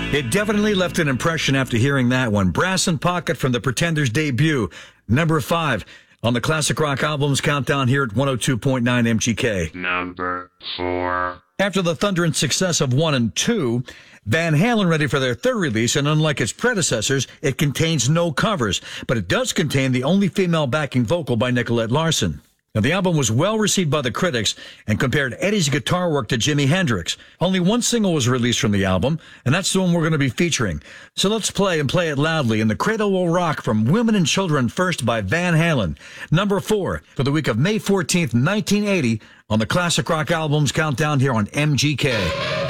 It definitely left an impression after hearing that one. Brass and Pocket from the Pretenders' debut, number 5 on the Classic Rock Albums Countdown here at 102.9 MGK. Number 4. After the thundering success of 1 and 2, Van Halen ready for their third release, and unlike its predecessors, it contains no covers, but it does contain the only female backing vocal by Nicolette Larson. Now, the album was well received by the critics and compared Eddie's guitar work to Jimi Hendrix. Only one single was released from the album, and that's the one we're going to be featuring. So let's play it loudly in The Cradle Will Rock from Women and Children First by Van Halen. Number 4 for the week of May 14th, 1980 on the Classic Rock Albums Countdown here on MGK.